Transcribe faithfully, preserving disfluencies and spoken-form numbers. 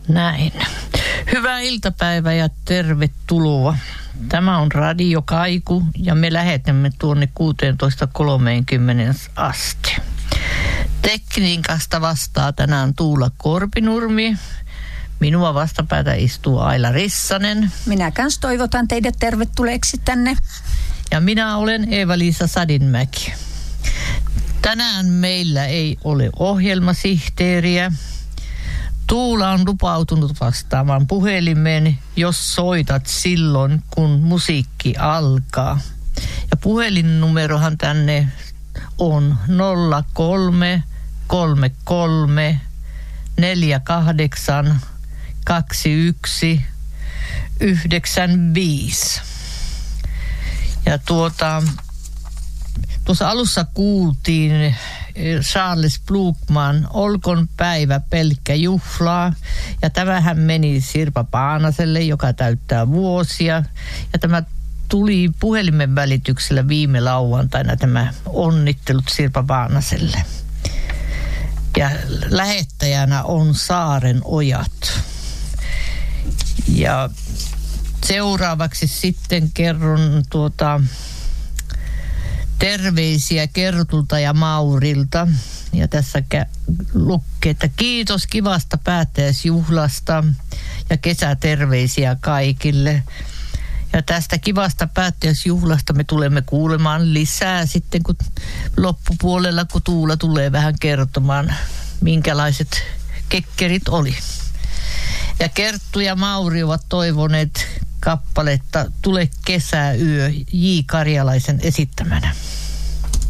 Näin. Hyvää iltapäivää ja tervetuloa. Tämä on Radio Kaiku ja me lähetämme tuonne kuusitoista kolmekymmentä asti. Tekniikasta vastaa tänään Tuula Korpinurmi. Minua vastapäätä istuu Aila Rissanen. Minä kans toivotan teidät tervetulleeksi tänne. Ja minä olen Eeva-Liisa Sadinmäki. Tänään meillä ei ole ohjelmasihteeriä. Tuula on lupautunut vastaamaan puhelimeen, jos soitat silloin, kun musiikki alkaa. Ja puhelinnumerohan tänne on nolla kolme kolme kolme neljä kahdeksan kaksi yksi yhdeksän viisi. Ja tuota, tuossa alussa kuultiin Charles Blokman, Olkon päivä pelkkä juhlaa. Ja tämähän meni Sirpa Paanaselle, joka täyttää vuosia. Ja tämä tuli puhelimen välityksellä viime lauantaina tämä onnittelut Sirpa Paanaselle. Ja lähettäjänä on Saaren Ojat. Ja seuraavaksi sitten kerron tuota terveisiä Kertulta ja Maurilta. Ja tässä lukee, että kiitos kivasta päättäjäisjuhlasta ja kesäterveisiä kaikille. Ja tästä kivasta päättäjäisjuhlasta me tulemme kuulemaan lisää sitten kun loppupuolella, kun Tuula tulee vähän kertomaan, minkälaiset kekkerit oli. Ja Kerttu ja Mauri ovat toivoneet kappaletta Tule kesäyö J. Karjalaisen esittämänä.